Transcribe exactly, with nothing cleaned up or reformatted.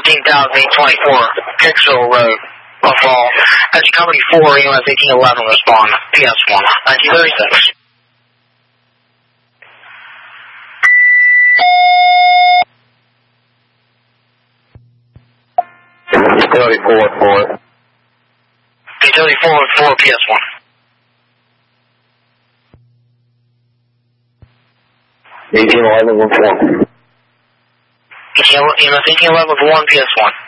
fifteen thousand eight twenty-four, Hicksville Road, Buffalo. That's Company four, E M S eighteen eleven, respond, P S one, nineteen thirty-six. Utility four four. Utility four four, P S one. eighteen eleven with one. E M S eighteen eleven with one, P S one.